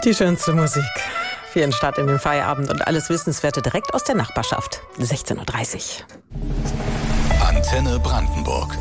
Die schönste Musik für Ihren Start in den Feierabend und alles Wissenswerte direkt aus der Nachbarschaft. 16:30 Uhr. Antenne Brandenburg.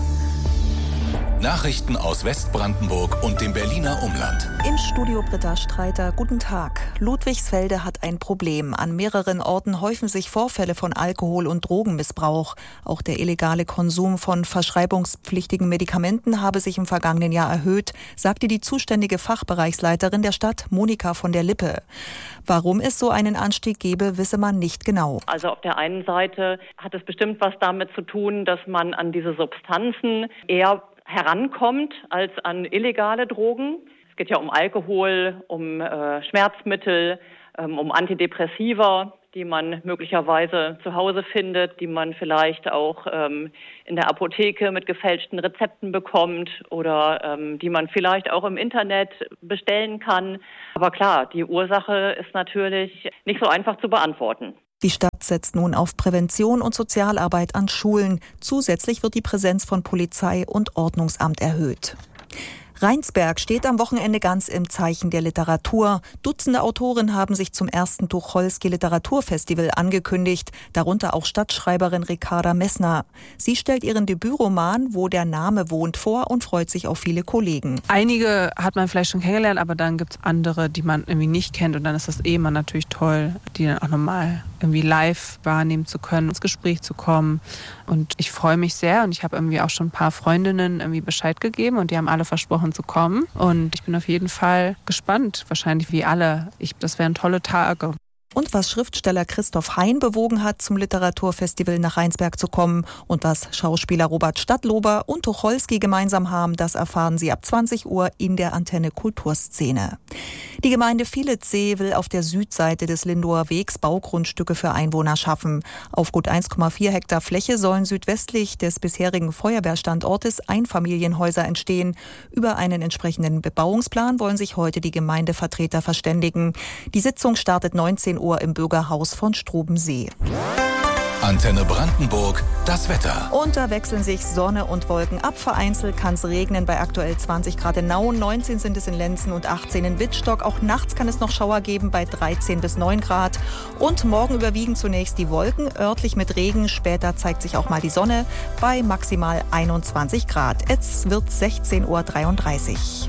Nachrichten aus Westbrandenburg und dem Berliner Umland. Im Studio Britta Streiter, guten Tag. Ludwigsfelde hat ein Problem. An mehreren Orten häufen sich Vorfälle von Alkohol- und Drogenmissbrauch. Auch der illegale Konsum von verschreibungspflichtigen Medikamenten habe sich im vergangenen Jahr erhöht, sagte die zuständige Fachbereichsleiterin der Stadt, Monika von der Lippe. Warum es so einen Anstieg gebe, wisse man nicht genau. Also auf der einen Seite hat es bestimmt was damit zu tun, dass man an diese Substanzen eher herankommt als an illegale Drogen. Es geht ja um Alkohol, um Schmerzmittel, um Antidepressiva, die man möglicherweise zu Hause findet, die man vielleicht auch in der Apotheke mit gefälschten Rezepten bekommt oder die man vielleicht auch im Internet bestellen kann. Aber klar, die Ursache ist natürlich nicht so einfach zu beantworten. Die Stadt setzt nun auf Prävention und Sozialarbeit an Schulen. Zusätzlich wird die Präsenz von Polizei und Ordnungsamt erhöht. Rheinsberg steht am Wochenende ganz im Zeichen der Literatur. Dutzende Autoren haben sich zum ersten Tucholsky-Literaturfestival angekündigt, darunter auch Stadtschreiberin Ricarda Messner. Sie stellt ihren Debütroman Wo der Name wohnt vor und freut sich auf viele Kollegen. Einige hat man vielleicht schon kennengelernt, aber dann gibt es andere, die man irgendwie nicht kennt. Und dann ist das immer natürlich toll, die dann auch nochmal irgendwie live wahrnehmen zu können, ins Gespräch zu kommen. Und ich freue mich sehr und ich habe irgendwie auch schon ein paar Freundinnen irgendwie Bescheid gegeben und die haben alle versprochen zu kommen. Und ich bin auf jeden Fall gespannt, wahrscheinlich wie alle. Das wären tolle Tage. Und was Schriftsteller Christoph Hein bewogen hat, zum Literaturfestival nach Rheinsberg zu kommen und was Schauspieler Robert Stadtlober und Tucholsky gemeinsam haben, das erfahren Sie ab 20 Uhr in der Antenne Kulturszene. Die Gemeinde Vilitzsee will auf der Südseite des Lindower Wegs Baugrundstücke für Einwohner schaffen. Auf gut 1,4 Hektar Fläche sollen südwestlich des bisherigen Feuerwehrstandortes Einfamilienhäuser entstehen. Über einen entsprechenden Bebauungsplan wollen sich heute die Gemeindevertreter verständigen. Die Sitzung startet 19 Uhr im Bürgerhaus von Strobensee. Antenne Brandenburg, das Wetter. Und da wechseln sich Sonne und Wolken ab. Vereinzelt kann es regnen bei aktuell 20 Grad in Nauen, 19 sind es in Lenzen und 18 in Wittstock. Auch nachts kann es noch Schauer geben bei 13 bis 9 Grad. Und morgen überwiegen zunächst die Wolken, örtlich mit Regen. Später zeigt sich auch mal die Sonne bei maximal 21 Grad. Es wird 16:33 Uhr.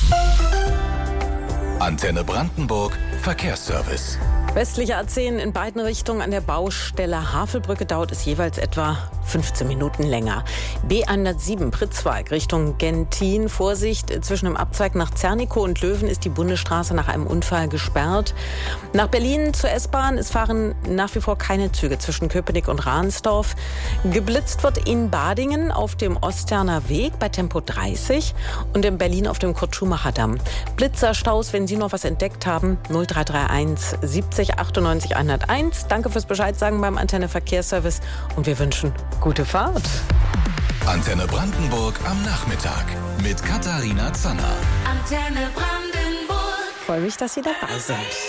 Antenne Brandenburg, Verkehrsservice. Westliche A10 in beiden Richtungen an der Baustelle Havelbrücke dauert es jeweils etwa 15 Minuten länger. B107 Pritzwalk Richtung Gentin. Vorsicht, zwischen dem Abzweig nach Zernikow und Löwen ist die Bundesstraße nach einem Unfall gesperrt. Nach Berlin zur S-Bahn. Es fahren nach wie vor keine Züge zwischen Köpenick und Ransdorf. Geblitzt wird in Badingen auf dem Osterner Weg bei Tempo 30 und in Berlin auf dem Kurt-Schumacher-Damm. Blitzerstaus, wenn Sie noch was entdeckt haben, 0331 70 98 101. Danke fürs Bescheid sagen beim Antenne Verkehrsservice und wir wünschen gute Fahrt. Antenne Brandenburg am Nachmittag mit Katharina Zanner. Antenne Brandenburg. Ich freue mich, dass Sie dabei sind.